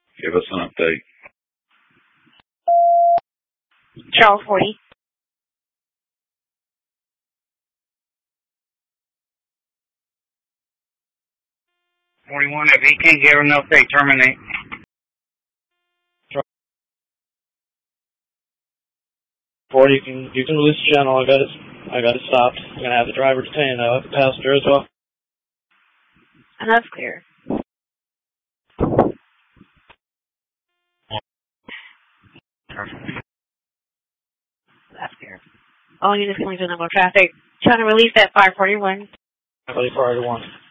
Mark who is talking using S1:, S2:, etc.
S1: Give us an update.
S2: Charles 40.
S3: If he can't give an update, terminate.
S4: You can release the channel. I got it stopped. I'm gonna have the driver detained though, the passenger as well.
S2: And that's clear. That's clear. All units coming to normal traffic. Trying to release that 541.
S4: 541.